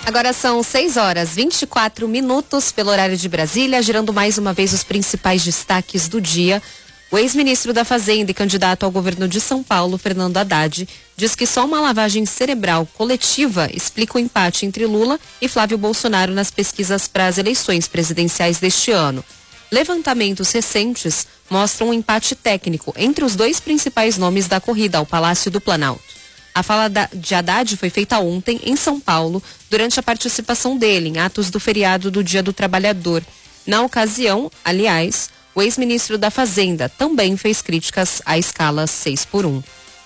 Agora são 6h24 pelo horário de Brasília, girando mais uma vez os principais destaques do dia. O ex-ministro da Fazenda e candidato ao governo de São Paulo, Fernando Haddad, diz que só uma lavagem cerebral coletiva explica o empate entre Lula e Flávio Bolsonaro nas pesquisas para as eleições presidenciais deste ano. Levantamentos recentes mostram um empate técnico entre os dois principais nomes da corrida ao Palácio do Planalto. A fala de Haddad foi feita ontem em São Paulo, durante a participação dele em atos do feriado do Dia do Trabalhador. Na ocasião, aliás, o ex-ministro da Fazenda também fez críticas à escala 6x1.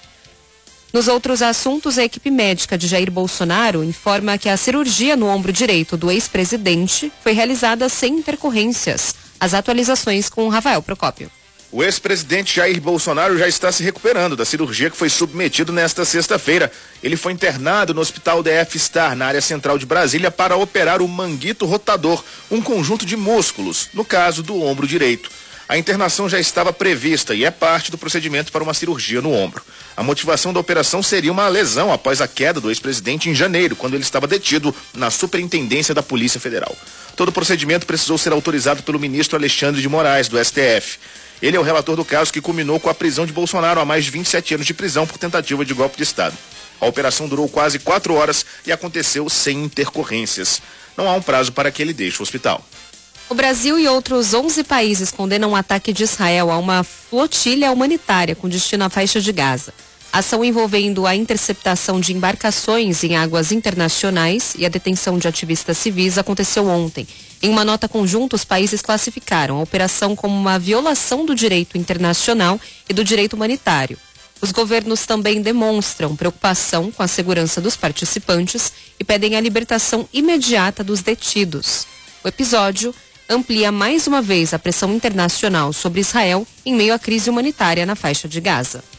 Nos outros assuntos, a equipe médica de Jair Bolsonaro informa que a cirurgia no ombro direito do ex-presidente foi realizada sem intercorrências. As atualizações com Rafael Procópio. O ex-presidente Jair Bolsonaro já está se recuperando da cirurgia que foi submetido nesta sexta-feira. Ele foi internado no Hospital DF Star, na área central de Brasília, para operar o manguito rotador, um conjunto de músculos, no caso do ombro direito. A internação já estava prevista e é parte do procedimento para uma cirurgia no ombro. A motivação da operação seria uma lesão após a queda do ex-presidente em janeiro, quando ele estava detido na Superintendência da Polícia Federal. Todo o procedimento precisou ser autorizado pelo ministro Alexandre de Moraes, do STF. Ele é o relator do caso que culminou com a prisão de Bolsonaro a mais de 27 anos de prisão por tentativa de golpe de Estado. A operação durou quase 4 horas e aconteceu sem intercorrências. Não há um prazo para que ele deixe o hospital. O Brasil e outros 11 países condenam o ataque de Israel a uma flotilha humanitária com destino à faixa de Gaza. A ação envolvendo a interceptação de embarcações em águas internacionais e a detenção de ativistas civis aconteceu ontem. Em uma nota conjunta, os países classificaram a operação como uma violação do direito internacional e do direito humanitário. Os governos também demonstram preocupação com a segurança dos participantes e pedem a libertação imediata dos detidos. O episódio amplia mais uma vez a pressão internacional sobre Israel em meio à crise humanitária na faixa de Gaza.